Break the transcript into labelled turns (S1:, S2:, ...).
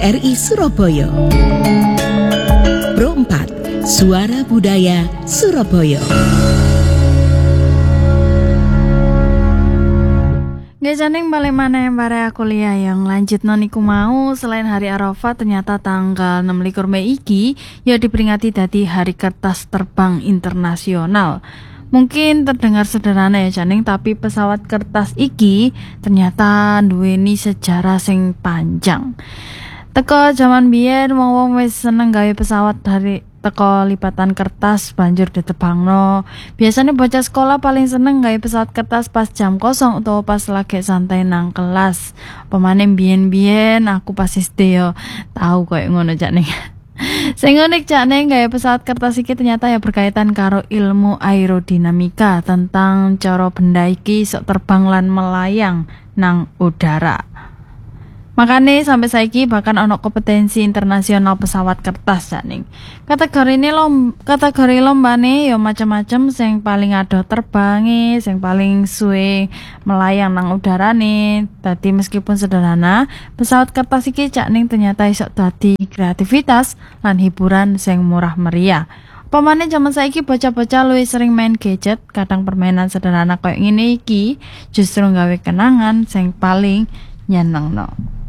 S1: RRI Surabaya. Pro 4, Suara Budaya Surabaya.
S2: Janing balik mana yang bare kuliah yang lanjut noniku mau selain hari Arafah ternyata tanggal 26 Mei iki ya diperingati dadi Hari Kertas Terbang Internasional. Mungkin terdengar sederhana ya Janing, tapi pesawat kertas iki ternyata duweni sejarah sing panjang. Teko zaman biyen wong-wong wis seneng gawe pesawat dari teko lipatan kertas banjur ditebangno. Biasanya bocah sekolah paling seneng gawe pesawat kertas pas jam kosong utawa pas lagi santai nang kelas. Pemane biyen-biyen aku pas SD yo tahu koyo ngono Janing. Sing unik Janing gawe pesawat kertas iki ternyata ya berkaitan karo ilmu aerodinamika tentang cara benda iki sok terbang lan melayang nang udara. Makanya sampai saiki bahkan ono kompetensi internasional pesawat kertas Janing. Kategori lombane ya macam-macam, sing paling adoh terbangi, sing paling suwe melayang nang udarane. Dadi meskipun sederhana, pesawat kertas iki Janing ternyata iso dadi kreativitas lan hiburan sing murah meriah. Pemane zaman saiki bocah-bocah luwih sering main gadget, kadang permainan sederhana koyo ngene iki justru nggawe kenangan sing paling nyenengno.